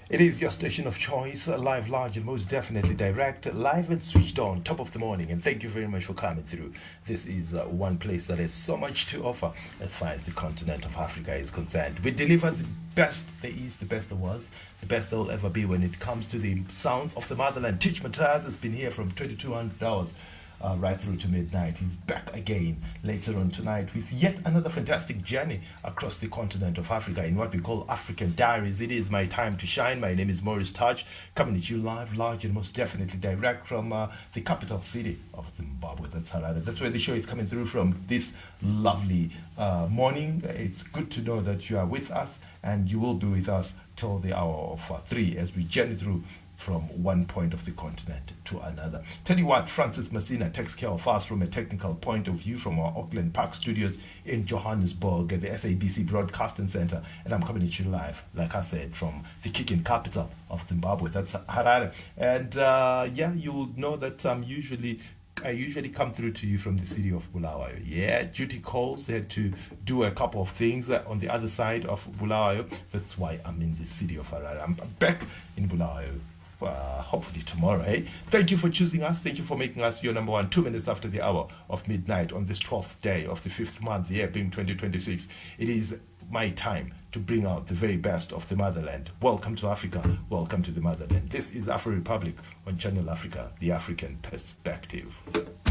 It is your station of choice, live, large, and most definitely direct, live and switched on, top of the morning. And thank you very much for coming through. This is one place that has so much to offer as far as the continent of Africa is concerned. We deliver the best there is, the best there was, the best there will ever be when it comes to the sounds of the motherland. Teach Mataz has been here from 2200 hours. Right through to midnight. He's back again later on tonight with yet another fantastic journey across the continent of Africa in what we call African Diaries. It is my time to shine. My name is Maurice Touch, coming at you live, large, and most definitely direct from the capital city of Zimbabwe. That's Harare. That's where the show is coming through from this lovely morning. It's good to know that you are with us, and you will be with us till the hour of 3 as we journey through from one point of the continent to another. Tell you what, Francis Messina takes care of us from a technical point of view from our Auckland Park studios in Johannesburg at the SABC Broadcasting Center. And I'm coming at you live, like I said, from the kicking capital of Zimbabwe. That's Harare. And you will know that I usually come through to you from the city of Bulawayo. Yeah, duty calls. They had to do a couple of things on the other side of Bulawayo. That's why I'm in the city of Harare. I'm back in Bulawayo. Hopefully tomorrow. Thank you for choosing us. Thank you for making us your number one 2 minutes after the hour of midnight on this 12th day of the 5th month, year being 2026. It is my time to bring out the very best of the motherland. Welcome to Africa. Welcome to the motherland. This is Afro Republic on Channel Africa, the African perspective.